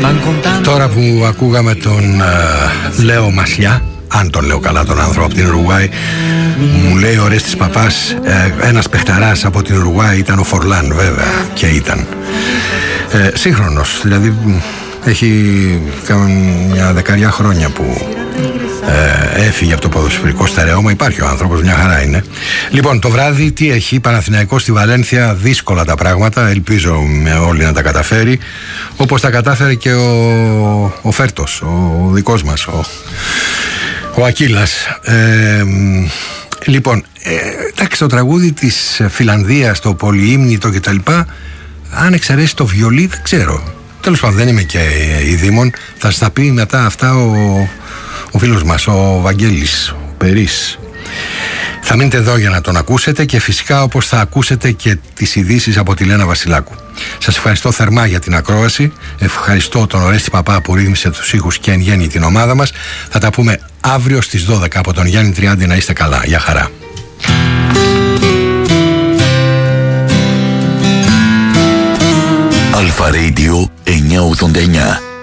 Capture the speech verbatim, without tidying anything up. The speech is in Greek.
Τώρα που ακούγαμε τον uh, Λέο Μασιά, αν τον λέω καλά τον άνθρωπο από την Ουρουγουάη, μου λέει ο Ορέστης Παπάς, ε, ένας παιχταράς από την Ουρουγουάη ήταν ο Φορλάν, βέβαια, και ήταν ε, σύγχρονος, δηλαδή έχει μια δεκαριά χρόνια που ε, έφυγε από το ποδοσφαιρικό στερεώμα. Υπάρχει ο άνθρωπος, μια χαρά είναι. Λοιπόν, το βράδυ τι έχει? Παναθηναϊκός στη Βαλένθια, δύσκολα τα πράγματα, ελπίζω με όλοι να τα καταφέρει, όπως τα κατάφερε και ο, ο Φέρτος, ο δικός μας, ο, ο Ακύλας. ε, Λοιπόν, ε, εντάξει, το τραγούδι της Φιλανδίας, το πολυήμνητο κτλ, αν εξαιρέσει το βιολί, δεν ξέρω. Τέλος πάντων, δεν είμαι και η Δήμον. Θα σας τα πει μετά αυτά ο, ο φίλος μας, ο Βαγγέλης, ο Περής. Θα μείνετε εδώ για να τον ακούσετε και φυσικά όπως θα ακούσετε και τις ειδήσεις από τη Λένα Βασιλάκου. Σας ευχαριστώ θερμά για την ακρόαση. Ευχαριστώ τον Ορέστη Παπά που ρύθμισε τους ήχους και εν γέννη την ομάδα μας. Θα τα πούμε αύριο στις δώδεκα από τον Γιάννη Τριάντη. Να είστε καλά. Γεια χαρά. Αλφα Radio εννιακόσια ογδόντα εννιά.